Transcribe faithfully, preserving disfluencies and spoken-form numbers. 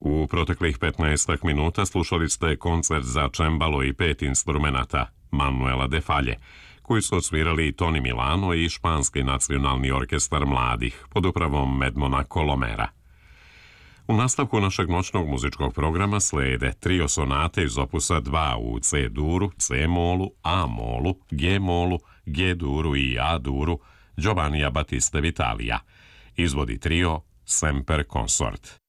U proteklih petnaestak minuta slušali ste koncert za čembalo i pet instrumenata Manuela de Falje, koji su odsvirali Toni Milano i Španski nacionalni orkestar mladih pod upravom Edmona Kolomera. U nastavku našeg noćnog muzičkog programa slede trio sonate iz opusa dva u C-duru, C-molu, A-molu, G-molu, G-duru i A-duru Giovannija Battista Vitalija. Izvodi trio Semper Consort.